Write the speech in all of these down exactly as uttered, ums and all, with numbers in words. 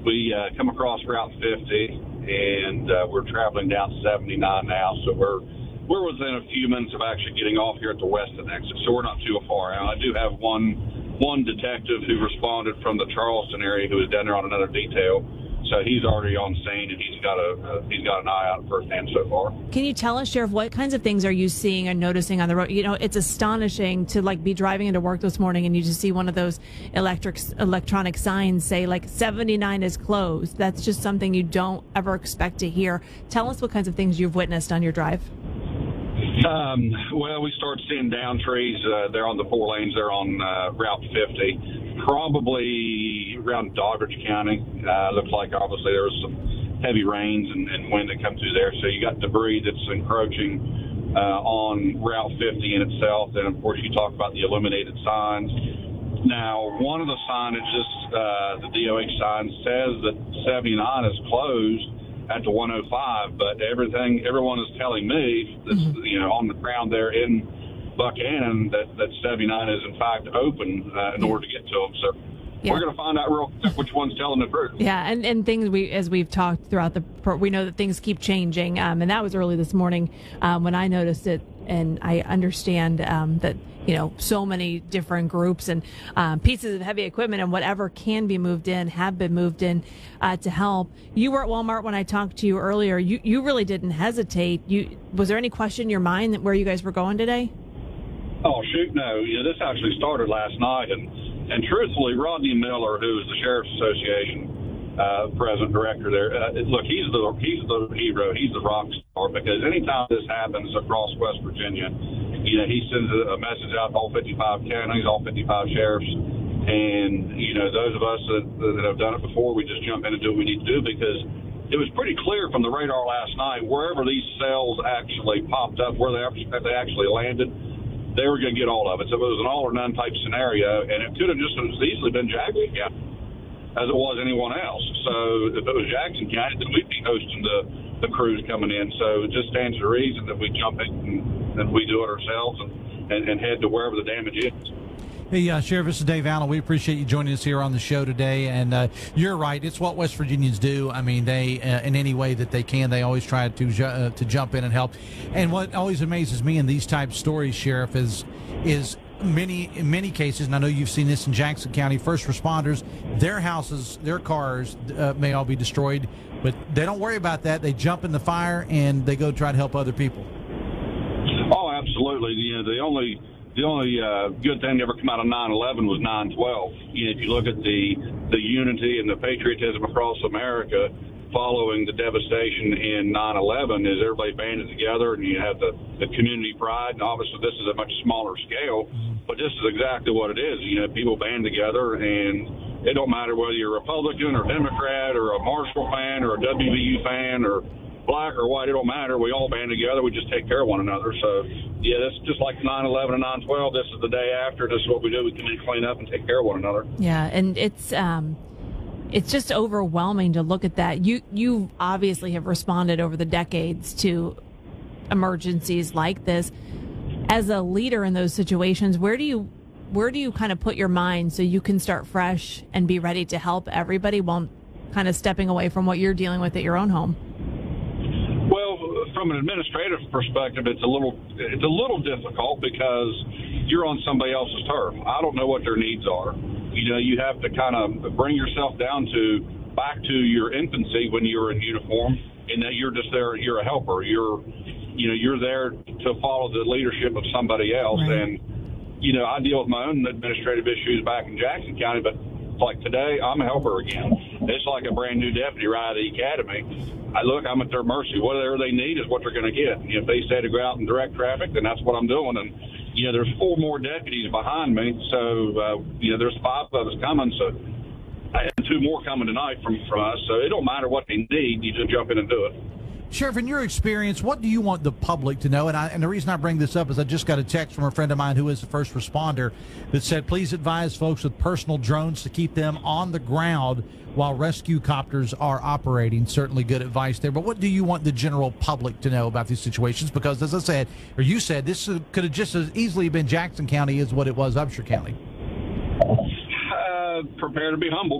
we uh, come across Route fifty, and uh, we're traveling down seventy-nine now, so we're we're within a few minutes of actually getting off here at the western exit, so we're not too far out. I do have one one detective who responded from the Charleston area who was down there on another detail, so he's already on scene, and he's got a uh, he's got an eye out firsthand so far. Can you tell us, Sheriff, what kinds of things are you seeing and noticing on the road? You know, it's astonishing to like be driving into work this morning and you just see one of those electric electronic signs say like seventy-nine is closed. That's just something you don't ever expect to hear. Tell us what kinds of things you've witnessed on your drive. Um, well, we start seeing down trees. Uh, they're on the four lanes. They're on uh, Route fifty, probably around Doddridge County. Uh, looks like obviously there was some heavy rains and, and wind that come through there. So you got debris that's encroaching uh, on Route fifty in itself. Then, of course, you talk about the illuminated signs. Now, one of the signages, uh, the D O H sign, says that seventy-nine is closed at the one oh five, but everything, everyone is telling me that's, mm-hmm. you know, on the ground there in Buchanan that, that seventy-nine is in fact open uh, in yeah. order to get to them. So yeah. we're going to find out real quick which one's telling the truth. Yeah, and, and things we, as we've talked throughout the, we know that things keep changing, um, and that was early this morning um, when I noticed it, and I understand um, that, you know, so many different groups and um, pieces of heavy equipment and whatever can be moved in have been moved in uh, to help. You were at Walmart when I talked to you earlier. You you really didn't hesitate. You was there any question in your mind that where you guys were going today? Oh shoot, no. You know, this actually started last night, and and truthfully, Rodney Miller, who is the Sheriff's Association uh, president director there, uh, look, he's the he's the hero. He's the rock star, because anytime this happens across West Virginia, you know, he sends a message out to all fifty-five counties, all fifty-five sheriffs, and, you know, those of us that, that have done it before, we just jump in and do what we need to do, because it was pretty clear from the radar last night, wherever these cells actually popped up, where they actually, they actually landed, they were going to get all of it. So it was an all-or-none type scenario, and it could have just as easily been Jackson County as it was anyone else. So if it was Jackson County, then we'd be hosting the, the crews coming in. So it just stands to reason that we jump in and, and we do it ourselves and, and, and head to wherever the damage is. Hey, uh, Sheriff, this is Dave Allen. We appreciate you joining us here on the show today. And uh, you're right. It's what West Virginians do. I mean, they, uh, in any way that they can, they always try to ju- uh, to jump in and help. And what always amazes me in these type of stories, Sheriff, is is many, in many cases, and I know you've seen this in Jackson County, first responders, their houses, their cars uh, may all be destroyed, but they don't worry about that. They jump in the fire and they go try to help other people. Oh, absolutely. You know, the only... The only uh, good thing to ever come out of nine eleven was nine twelve. You know, if you look at the the unity and the patriotism across America following the devastation in nine eleven, is everybody banded together, and you have the, the community pride. And obviously, this is a much smaller scale, but this is exactly what it is. You know, people band together, and it don't matter whether you're a Republican or Democrat or a Marshall fan or a W V U fan or black or white, it don't matter. We all band together. We just take care of one another. So, yeah, that's just like nine eleven and nine twelve. This is the day after. This is what we do. We come in, clean up, and take care of one another. Yeah, and it's um, it's just overwhelming to look at that. You you obviously have responded over the decades to emergencies like this. As a leader in those situations, where do you where do you kind of put your mind so you can start fresh and be ready to help everybody while kind of stepping away from what you're dealing with at your own home? From an administrative perspective, it's a little it's a little difficult because you're on somebody else's turf. I don't know what their needs are. You know, you have to kind of bring yourself down to back to your infancy when you were in uniform, and that you're just there. You're a helper. You're, you know, you're there to follow the leadership of somebody else. Right. And you know, I deal with my own administrative issues back in Jackson County, but like today, I'm a helper again. It's like a brand new deputy right out of the academy. I look, I'm at their mercy. Whatever they need is what they're going to get. You know, if they say to go out and direct traffic, then that's what I'm doing. And, you know, there's four more deputies behind me. So, uh, you know, there's five of us coming. So, and two more coming tonight from, from us. So it don't matter what they need. You just jump in and do it. Sheriff, in your experience, what do you want the public to know? And, I, and the reason I bring this up is I just got a text from a friend of mine who is a first responder that said, please advise folks with personal drones to keep them on the ground while rescue copters are operating. Certainly good advice there. But what do you want the general public to know about these situations? Because, as I said, or you said, this could have just as easily been Jackson County as what it was Upshur County. Uh, prepare to be humbled.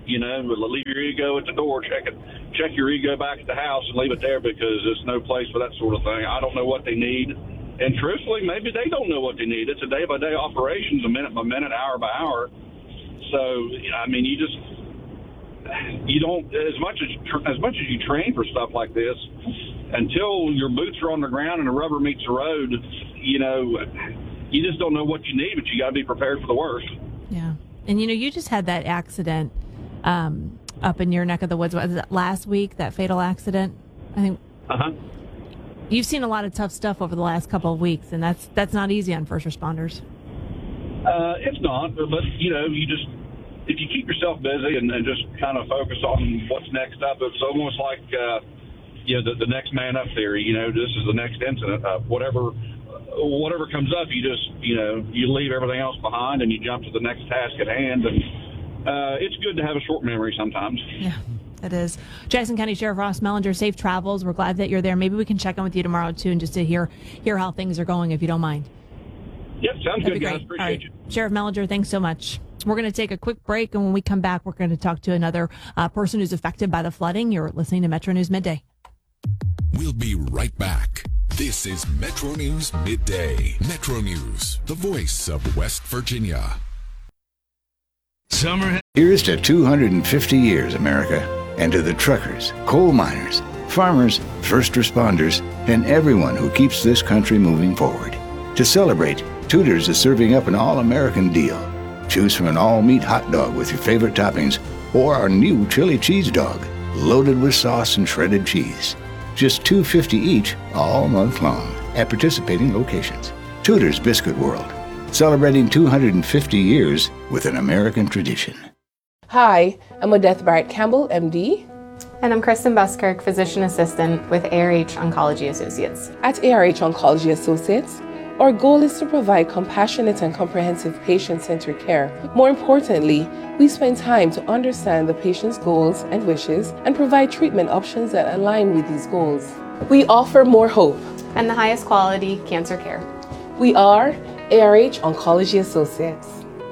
You know, leave your ego at the door. Check it. Check your ego back at the house and leave it there, because it's no place for that sort of thing. I don't know what they need. And truthfully, maybe they don't know what they need. It's a day-by-day operations, a minute-by-minute, hour-by-hour. So, I mean, you just, you don't, as much as, as much as you train for stuff like this, until your boots are on the ground and the rubber meets the road, you know, you just don't know what you need, but you got to be prepared for the worst. Yeah. And, you know, you just had that accident um, up in your neck of the woods. Was it last week, that fatal accident? I think. Uh-huh. You've seen a lot of tough stuff over the last couple of weeks, and that's that's not easy on first responders. Uh, it's not, but, but, you know, you just, if you keep yourself busy and, and just kind of focus on what's next up, it's almost like, uh, you know, the, the next man up theory. You know, this is the next incident. Uh, whatever whatever comes up, you just, you know, you leave everything else behind and you jump to the next task at hand. And uh, it's good to have a short memory sometimes. Yeah. It is. Jackson County Sheriff Ross Mellinger, safe travels. We're glad that you're there. Maybe we can check in with you tomorrow, too, and just to hear hear how things are going, if you don't mind. Yep, sounds That'd good, be guys. great. Appreciate All right. you. Sheriff Mellinger, thanks so much. We're going to take a quick break, and when we come back, we're going to talk to another uh, person who's affected by the flooding. You're listening to Metro News Midday. We'll be right back. This is Metro News Midday. Metro News, the voice of West Virginia. Summer. Here's to two hundred fifty years, America. And to the truckers, coal miners, farmers, first responders, and everyone who keeps this country moving forward. To celebrate, Tudor's is serving up an all-American deal. Choose from an all-meat hot dog with your favorite toppings, or our new chili cheese dog, loaded with sauce and shredded cheese. Just two dollars and fifty cents each, all month long, at participating locations. Tudor's Biscuit World, celebrating two hundred fifty years with an American tradition. Hi, I'm Odette Barrett Campbell, M D. And I'm Kristen Buskirk, Physician Assistant with A R H Oncology Associates. At A R H Oncology Associates, our goal is to provide compassionate and comprehensive patient-centered care. More importantly, we spend time to understand the patient's goals and wishes and provide treatment options that align with these goals. We offer more hope and the highest quality cancer care. We are A R H Oncology Associates.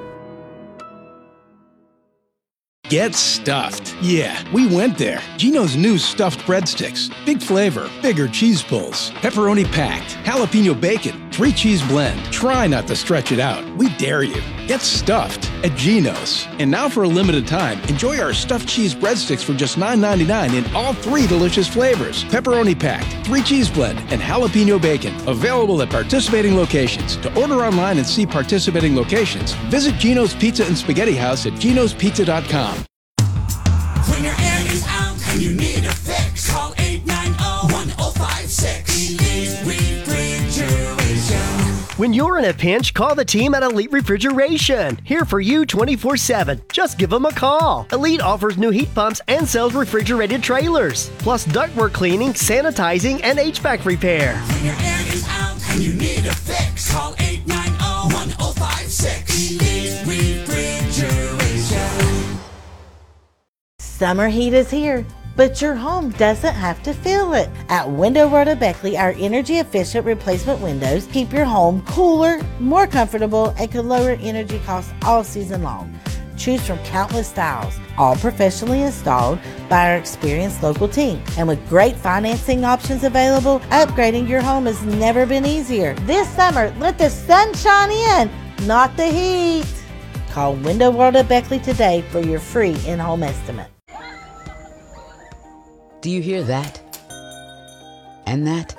Get stuffed. Yeah, we went there. Geno's new stuffed breadsticks. Big flavor, bigger cheese pulls, pepperoni packed, jalapeno bacon, three cheese blend. Try not to stretch it out. We dare you. Get stuffed at Geno's. And now for a limited time, enjoy our stuffed cheese breadsticks for just nine ninety-nine in all three delicious flavors. Pepperoni packed, three cheese blend, and jalapeno bacon. Available at participating locations. To order online and see participating locations, visit Geno's Pizza and Spaghetti House at genos pizza dot com. When your air is out and you need a fix, call eight nine zero, one zero five six. Elite Refrigeration. When you're in a pinch, call the team at Elite Refrigeration. Here for you twenty-four seven. Just give them a call. Elite offers new heat pumps and sells refrigerated trailers, plus ductwork cleaning, sanitizing, and H V A C repair. When your air is out and you need a fix, call eight nine zero, one zero five six. Elite Refrigeration. Summer heat is here, but your home doesn't have to feel it. At Window World of Beckley, our energy-efficient replacement windows keep your home cooler, more comfortable, and can lower energy costs all season long. Choose from countless styles, all professionally installed by our experienced local team. And with great financing options available, upgrading your home has never been easier. This summer, let the sun shine in, not the heat. Call Window World of Beckley today for your free in-home estimate. Do you hear that? And that?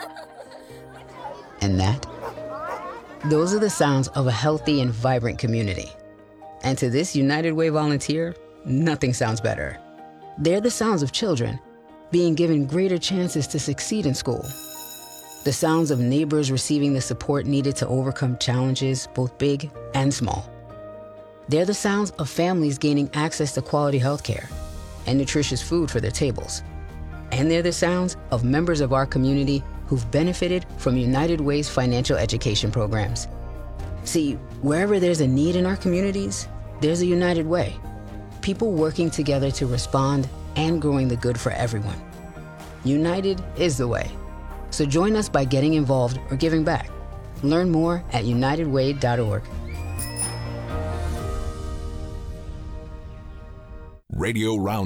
And that? Those are the sounds of a healthy and vibrant community. And to this United Way volunteer, nothing sounds better. They're the sounds of children being given greater chances to succeed in school. The sounds of neighbors receiving the support needed to overcome challenges, both big and small. They're the sounds of families gaining access to quality health care and nutritious food for their tables. And they're the sounds of members of our community who've benefited from United Way's financial education programs. See, wherever there's a need in our communities, there's a United Way. People working together to respond and growing the good for everyone. United is the way. So join us by getting involved or giving back. Learn more at united way dot org. Radio Round